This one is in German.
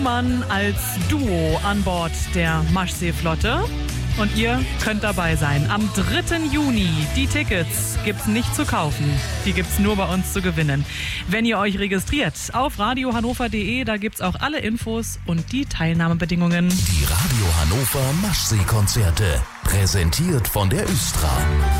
Schumann als Duo an Bord der Maschsee-Flotte. Und ihr könnt dabei sein. Am 3. Juni. Die Tickets gibt's nicht zu kaufen. Die gibt's nur bei uns zu gewinnen. Wenn ihr euch registriert auf radiohannover.de, da gibt's auch alle Infos und die Teilnahmebedingungen. Die Radio Hannover Maschsee-Konzerte. Präsentiert von der Östra.